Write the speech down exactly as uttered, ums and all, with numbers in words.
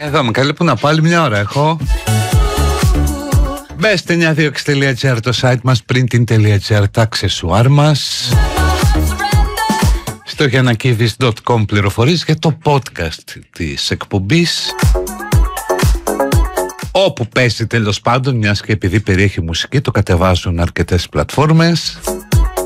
Εδώ με καλύπτουν να πάλι μια ώρα έχω. Μπες εννιά δύο έξι τελεία τζι άρ το site μας, printing τελεία τζι άρ τα αξεσουάρ μας. Στο γιαννακίδης τελεία κομ πληροφορίες για το podcast της εκπομπής, όπου πέσει τέλος πάντων, μιας και επειδή περιέχει μουσική το κατεβάζουν αρκετές πλατφόρμες.